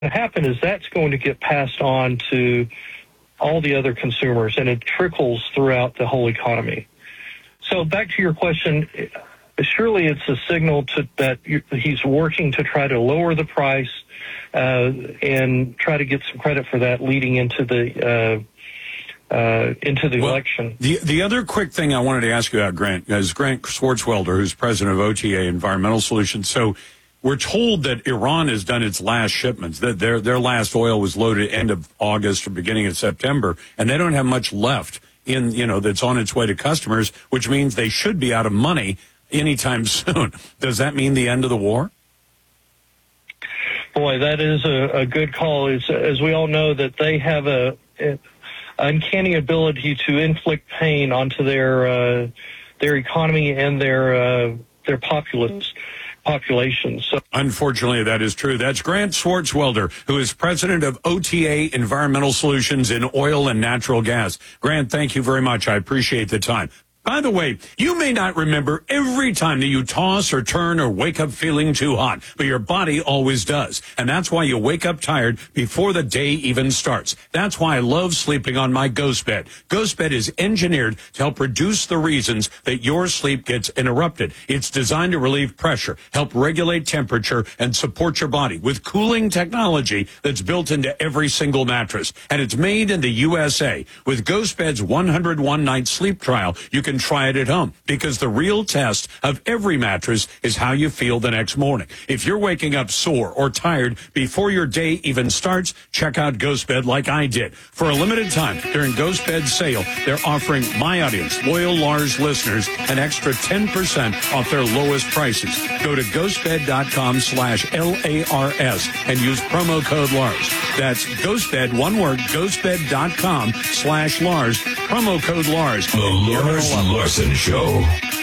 to happen is that's going to get passed on to all the other consumers, and it trickles throughout the whole economy. So back to your question, surely it's a signal that he's working to try to lower the price and try to get some credit for that leading into the election. The other quick thing I wanted to ask you about, Grant, is Grant Swartzwelder, who's president of OTA Environmental Solutions. So we're told that Iran has done its last shipments, that their last oil was loaded end of August or beginning of September, and they don't have much left that's on its way to customers, which means they should be out of money anytime soon. Does that mean the end of the war? Boy, that is a good call. As we all know, that they have an uncanny ability to inflict pain onto their economy and their population. So, unfortunately, that is true. That's Grant Swartzwelder, who is president of OTA Environmental Solutions in Oil and Natural Gas. Grant, thank you very much. I appreciate the time. By the way, you may not remember every time that you toss or turn or wake up feeling too hot, but your body always does. And that's why you wake up tired before the day even starts. That's why I love sleeping on my Ghost Bed. Ghost Bed is engineered to help reduce the reasons that your sleep gets interrupted. It's designed to relieve pressure, help regulate temperature, and support your body with cooling technology that's built into every single mattress. And it's made in the USA. With Ghost Bed's 101-night sleep trial, you can try it at home, because the real test of every mattress is how you feel the next morning. If you're waking up sore or tired before your day even starts, check out Ghost Bed like I did. For a limited time during Ghost Bed's sale, they're offering my audience, loyal Lars listeners, an extra 10% off their lowest prices. Go to ghostbed.com/LARS and use promo code Lars. That's Ghostbed, one word, ghostbed.com/Lars, promo code Lars. The Lars Larson Show.